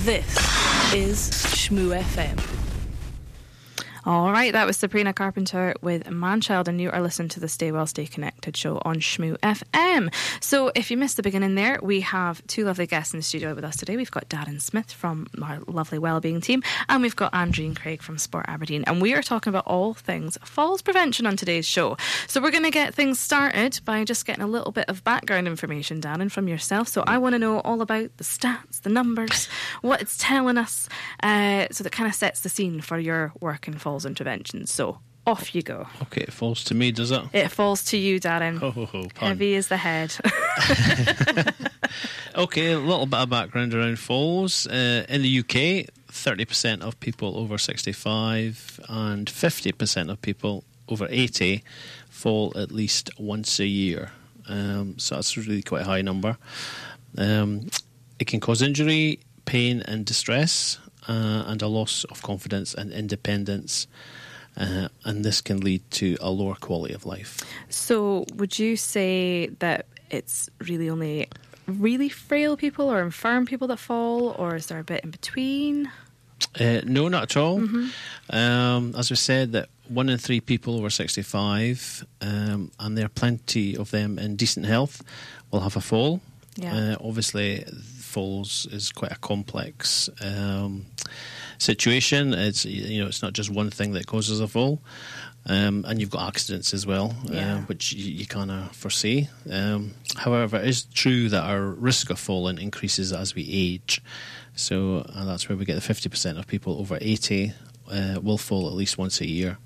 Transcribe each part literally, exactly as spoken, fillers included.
This is Shmoo F M. All right, that was Sabrina Carpenter with Manchild, and you are listening to the Stay Well, Stay Connected show on Shmoo F M. So if you missed the beginning there, we have two lovely guests in the studio with us today. We've got Darren Smith from our lovely wellbeing team, and we've got Andreen Craig from Sport Aberdeen, and we are talking about all things falls prevention on today's show. So we're going to get things started by just getting a little bit of background information, Darren, from yourself. So I want to know all about the stats, the numbers, what it's telling us, uh, so that kind of sets the scene for your work in falls interventions. So off you go. Okay, it falls to me, does it? It falls to you, Darren. Ho, ho, ho, pun. Heavy is the head. Okay, a little bit of background around falls. Uh, in the U K, thirty percent of people over sixty-five and fifty percent of people over eighty fall at least once a year. Um, so that's really quite a high number. Um, it can cause injury, pain and distress, uh, and a loss of confidence and independence. Uh, and this can lead to a lower quality of life. So would you say that it's really only really frail people or infirm people that fall, or is there a bit in between? Uh, no, not at all. Mm-hmm. Um, as we said, that one in three people over sixty-five, um, and there are plenty of them in decent health, will have a fall. Yeah. Uh, obviously, falls is quite a complex um, situation. It's you know it's not just one thing that causes a fall, um, and you've got accidents as well, yeah. uh, which you, you kind of foresee. Um, however, it is true that our risk of falling increases as we age. So and that's where we get the fifty percent of people over eighty uh, will fall at least once a year.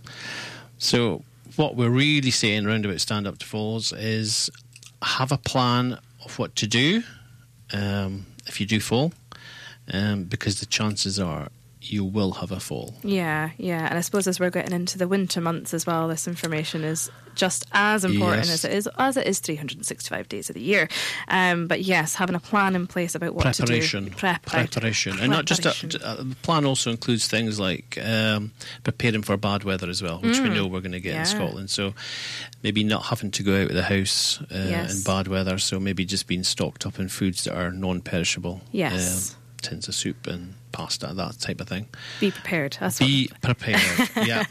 So what we're really saying round about Stand Up to Falls is have a plan of what to do um, if you do fall, um, because the chances are you will have a fall. Yeah, yeah. And I suppose as we're getting into the winter months as well, this information is just as important Yes. as it is as it is three hundred sixty-five days of the year. Um, but yes, having a plan in place about what Preparation. to do. Prep, Preparation. right. And not just a, Preparation. a the plan also includes things like um, preparing for bad weather as well, which Mm. we know we're going to get Yeah. in Scotland. So maybe not having to go out of the house uh, Yes. in bad weather, so maybe just being stocked up in foods that are non-perishable. Yes. Um, tins of soup and pasta, that type of thing. Be prepared. That's Be what prepared, yeah.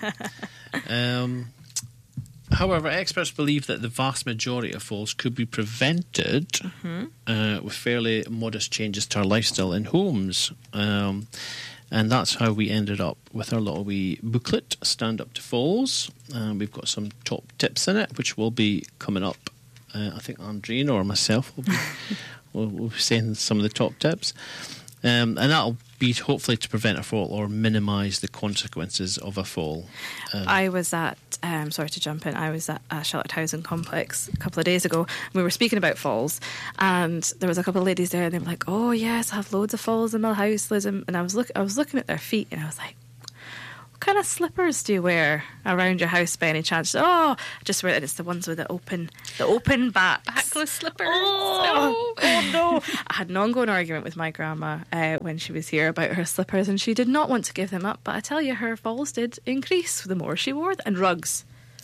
Um, however, experts believe that the vast majority of falls could be prevented mm-hmm. uh, with fairly modest changes to our lifestyle in homes. Um, and that's how we ended up with our little wee booklet, Stand Up to Falls. Um, we've got some top tips in it, which will be coming up. Uh, I think Andreen or myself will be, will, will be saying some of the top tips. Um, and that'll be hopefully to prevent a fall or minimise the consequences of a fall. Um, I was at, um, sorry to jump in, I was at uh, Charlotte Housing Complex a couple of days ago. We were speaking about falls, and there was a couple of ladies there, and they were like, oh yes, I have loads of falls in my house, Liz. And I was, look, I was looking at their feet, and I was like, what kind of slippers do you wear around your house by any chance? Oh, I just wear it. It's the ones with the open, the open backs. Backless slippers. Oh, no. oh no! I had an ongoing argument with my grandma uh, when she was here about her slippers, and she did not want to give them up. But I tell you, her falls did increase the more she wore them. And rugs,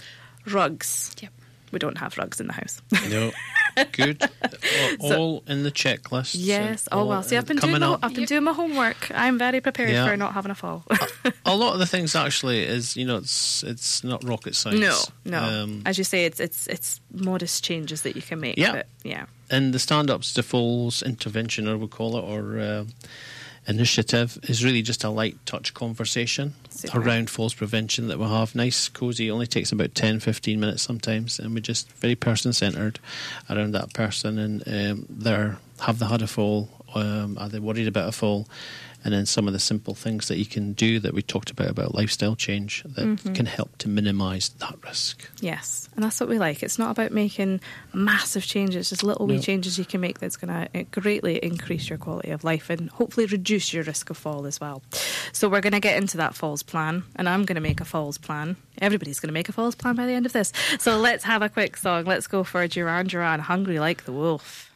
rugs. Yep. We don't have rugs in the house. No, good. All, So- all in the checklist. Yes. Oh well. See, I've been doing coming my, up. I've been Yep. doing my homework. I'm very prepared Yeah. for not having a fall. A lot of the things actually is you know it's it's not rocket science. no, no. Um, As you say, it's it's it's modest changes that you can make. Yeah. But yeah. and the Stand Ups to Falls intervention, or we call it, or uh, initiative, is really just a light touch conversation Super. around falls prevention that we have. Nice, cosy, only takes about ten, fifteen minutes sometimes, and we're just very person centred around that person, and um, they're have they had a fall, um, are they worried about a fall, and then some of the simple things that you can do that we talked about about lifestyle change that Mm-hmm. can help to minimise that risk. Yes, and that's what we like. It's not about making massive changes, just little wee No. changes you can make that's going to greatly increase your quality of life and hopefully reduce your risk of fall as well. So we're going to get into that falls plan, and I'm going to make a falls plan. Everybody's going to make a falls plan by the end of this. So let's have a quick song. Let's go for Duran Duran, Hungry Like the Wolf.